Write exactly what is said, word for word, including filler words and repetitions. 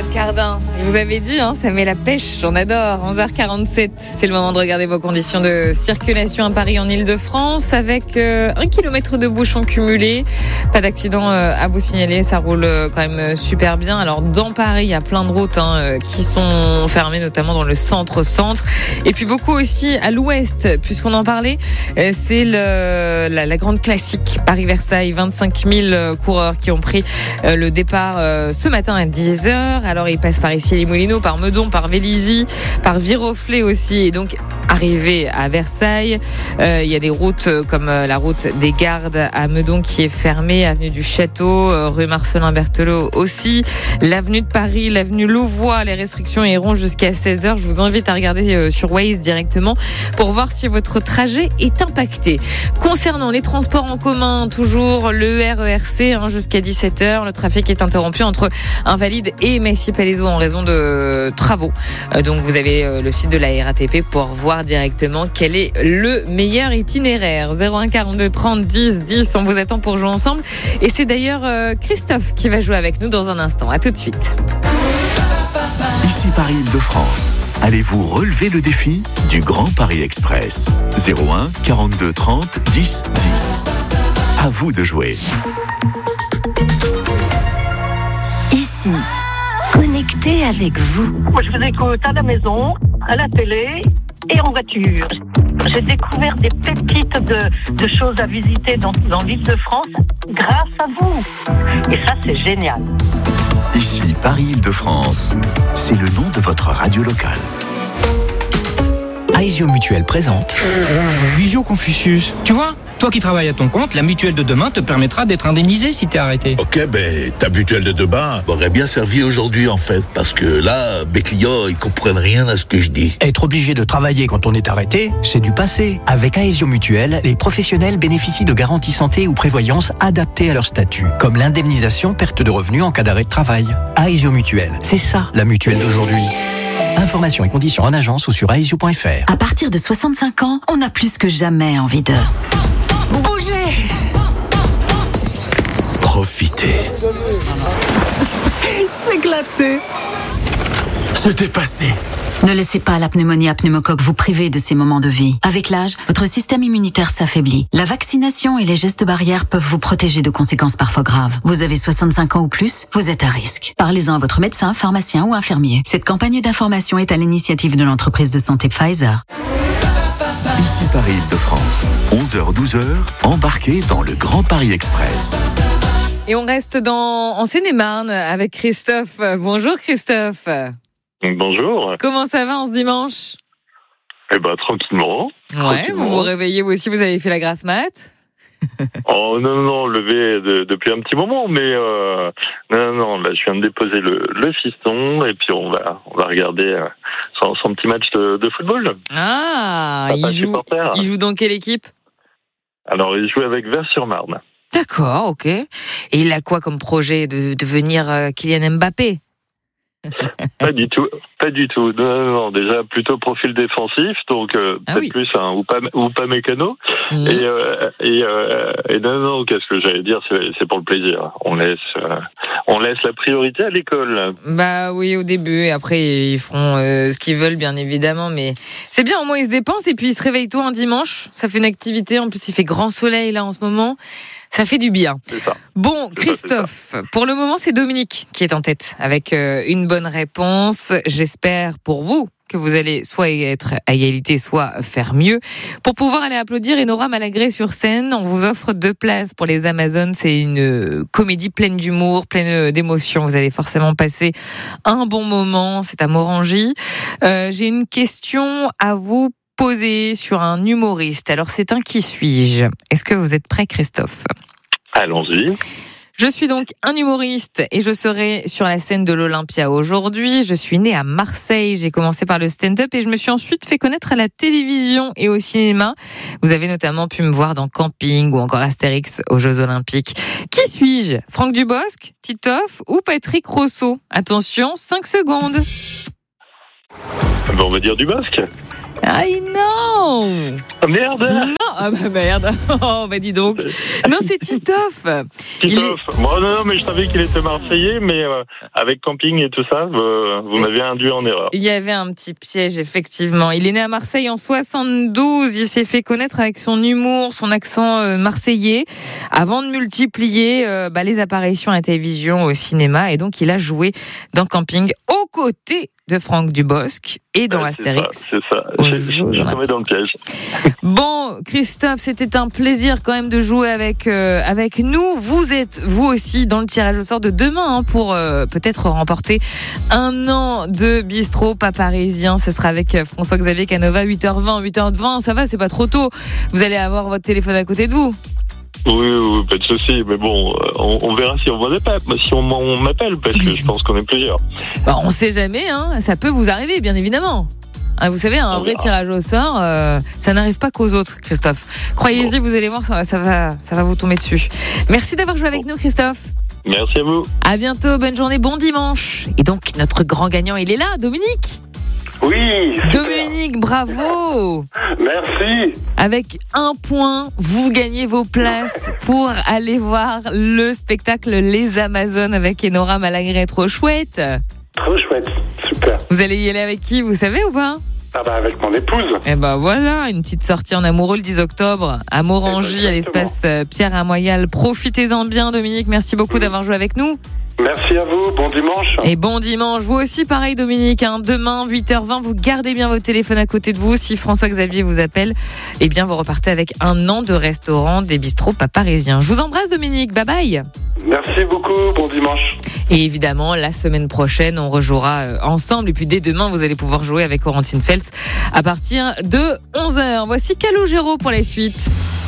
Charlotte Cardin. Je vous avais dit, hein, ça met la pêche, j'en adore. onze heures quarante-sept, c'est le moment de regarder vos conditions de circulation à Paris en Ile-de-France avec euh, un kilomètre de bouchons cumulés. Pas d'accident euh, à vous signaler, ça roule euh, quand même super bien. Alors dans Paris, il y a plein de routes hein, euh, qui sont fermées, notamment dans le centre-centre. Et puis beaucoup aussi à l'ouest, puisqu'on en parlait, euh, c'est le, la, la grande classique Paris-Versailles. vingt-cinq mille coureurs qui ont pris euh, le départ euh, ce matin à dix heures. Alors ils passent par ici les Moulineaux, par Meudon, par Vélizy, par Viroflay aussi. Et donc arrivé à Versailles, euh, il y a des routes comme euh, la route des Gardes à Meudon qui est fermée, avenue du Château, euh, rue Marcelin Berthelot aussi, l'avenue de Paris, l'avenue Louvois. Les restrictions iront jusqu'à seize heures. Je vous invite à regarder euh, sur Waze directement pour voir si votre trajet est impacté. Concernant les transports en commun, toujours le R E R C hein, jusqu'à dix-sept heures. Le trafic est interrompu entre Invalides et Massy-Palaiseau en raison de travaux. Euh, donc vous avez euh, le site de la R A T P pour voir directement quel est le meilleur itinéraire. zéro un quarante-deux trente dix dix, on vous attend pour jouer ensemble. Et c'est d'ailleurs euh, Christophe qui va jouer avec nous dans un instant. À tout de suite. Ici Paris Île-de-France. Allez-vous relever le défi du Grand Paris Express? zéro un quarante-deux trente dix dix. À vous de jouer. Ici, connecté avec vous. Moi, je vous écoute à la maison, à la télé et en voiture. J'ai découvert des pépites de, de choses à visiter dans, dans l'Île-de-France grâce à vous. Et ça, c'est génial. Ici Paris Île-de-France. C'est le nom de votre radio locale. Aesio Mutuelle présente Visio Confucius. Tu vois, toi qui travailles à ton compte, la mutuelle de demain te permettra d'être indemnisé si t'es arrêté. Ok, ben ta mutuelle de demain m'aurait bien servi aujourd'hui en fait, parce que là, mes clients ils comprennent rien à ce que je dis. Être obligé de travailler quand on est arrêté, c'est du passé. Avec Aesio Mutuelle, les professionnels bénéficient de garanties santé ou prévoyance adaptées à leur statut, comme l'indemnisation perte de revenus en cas d'arrêt de travail. Aesio Mutuelle, c'est ça la mutuelle d'aujourd'hui. Informations et conditions en agence ou sur aesio point f r. À partir de soixante-cinq ans, on a plus que jamais envie de bouger, Profitez. s'éclater. Se dépasser. Ne laissez pas la pneumonie à pneumocoque vous priver de ces moments de vie. Avec l'âge, votre système immunitaire s'affaiblit. La vaccination et les gestes barrières peuvent vous protéger de conséquences parfois graves. Vous avez soixante-cinq ans ou plus, vous êtes à risque. Parlez-en à votre médecin, pharmacien ou infirmier. Cette campagne d'information est à l'initiative de l'entreprise de santé Pfizer. Ici Paris Île-de-France. onze heures douze heures, embarquez dans le Grand Paris Express. Et on reste dans, en Seine-et-Marne avec Christophe. Bonjour Christophe. Bonjour. Comment ça va en ce dimanche? Eh ben tranquillement. Ouais, tranquillement. vous vous réveillez vous aussi, vous avez fait la grasse mat? Oh non, non, non, levé de, depuis un petit moment, mais euh, non, non, là je viens de déposer le, le fiston et puis on va, on va regarder euh, son, son petit match de, de football. Ah, Papa il joue, supporter. il joue dans quelle équipe? Alors il joue avec Vers-sur-Marne. D'accord, ok. Et il a quoi comme projet de devenir euh, Kylian Mbappé? Pas du tout, pas du tout. Non, non, non, déjà plutôt profil défensif, donc euh, Ah peut-être oui. plus un ou pas ou pas mécano. Mmh. Et euh, et, euh, et non, non, qu'est-ce que j'allais dire, c'est, c'est pour le plaisir. On laisse, euh, on laisse la priorité à l'école. Bah oui, au début, et après ils feront euh, ce qu'ils veulent, bien évidemment. Mais c'est bien, au moins ils se dépensent et puis ils se réveillent tôt un dimanche. Ça fait une activité. En plus, il fait grand soleil là en ce moment. Ça fait du bien. C'est ça. Bon, C'est Christophe, ça, pour le moment, c'est Dominique qui est en tête avec euh, une bonne réponse. J'espère pour vous que vous allez soit être à égalité, soit faire mieux. Pour pouvoir aller applaudir Enora Malagré sur scène, on vous offre deux places pour les Amazones. C'est une euh, comédie pleine d'humour, pleine d'émotions. Vous allez forcément passer un bon moment. C'est à Morangy. Euh, j'ai une question à vous poser sur un humoriste. Alors, c'est un qui suis-je? Est-ce que vous êtes prêt, Christophe? Allons-y. Je suis donc un humoriste et je serai sur la scène de l'Olympia aujourd'hui. Je suis née à Marseille, j'ai commencé par le stand-up et je me suis ensuite fait connaître à la télévision et au cinéma. Vous avez notamment pu me voir dans Camping ou encore Astérix aux Jeux Olympiques. Qui suis-je? Franck Dubosc, Titoff ou Patrick Rousseau? Attention, cinq secondes. Bon, on va dire du basque. Aïe non! Oh, merde! Non, Ah bah merde. Oh bah dis donc. Non, c'est Titoff. Titoff. Est... Bon, non, non, mais je savais qu'il était marseillais, mais euh, avec camping et tout ça, euh, vous m'avez induit en erreur. Il y avait un petit piège, effectivement. Il est né à Marseille en soixante-douze. Il s'est fait connaître avec son humour, son accent euh, marseillais, avant de multiplier euh, bah, les apparitions à la télévision, au cinéma. Et donc, il a joué dans Camping aux côtés de Franck Dubosc et dans ouais, Astérix. C'est ça, c'est ça. J'ai, j'ai tombé dans le piège. Bon, Christophe, c'était un plaisir quand même de jouer avec euh, avec nous. Vous êtes, vous aussi, dans le tirage au sort de demain hein, pour euh, peut-être remporter un an de bistrot pas parisien. Ce sera avec François-Xavier Canova, huit heures vingt. huit heures vingt, ça va, c'est pas trop tôt. Vous allez avoir votre téléphone à côté de vous. Oui, oui, pas de souci, mais bon, on, on verra si on voit des papes, si on, on m'appelle, parce que je pense qu'on est plusieurs. Bah, on sait jamais, hein, ça peut vous arriver, bien évidemment. Hein, vous savez, un vrai tirage au sort, euh, ça n'arrive pas qu'aux autres, Christophe. Croyez-y, bon. Vous allez voir, ça va, ça va, ça va vous tomber dessus. Merci d'avoir joué avec bon. nous, Christophe. Merci à vous. À bientôt, bonne journée, bon dimanche. Et donc, notre grand gagnant, il est là, Dominique. Oui. Dominique, bravo. Merci. Avec un point, vous gagnez vos places pour aller voir le spectacle Les Amazones avec Enora Malagré. Trop chouette. Trop chouette, super. Vous allez y aller avec qui, vous savez ou pas ? Ah bah avec mon épouse. Eh bah voilà, une petite sortie en amoureux le dix octobre à Morangy, à l'espace Pierre à Moyal. Profitez-en bien, Dominique. Merci beaucoup d'avoir joué avec nous. Merci à vous, bon dimanche. Et bon dimanche, vous aussi pareil Dominique, hein. Demain huit heures vingt, vous gardez bien votre téléphone à côté de vous. Si François-Xavier vous appelle, eh bien vous repartez avec un an de restaurant des bistrots pas parisiens. Je vous embrasse Dominique, bye bye. Merci beaucoup, bon dimanche. Et évidemment, la semaine prochaine, on rejouera ensemble. Et puis dès demain, vous allez pouvoir jouer avec Corentine Fels à partir de onze heures. Voici Calogero pour la suite.